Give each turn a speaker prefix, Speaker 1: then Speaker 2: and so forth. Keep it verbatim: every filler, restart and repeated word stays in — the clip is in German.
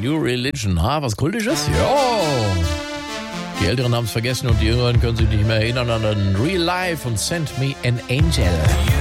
Speaker 1: New Religion. Ah, was Kultisches? Ja. Die Älteren haben es vergessen und die Jüngeren können sich nicht mehr erinnern an den Real Life und Send Me an Angel.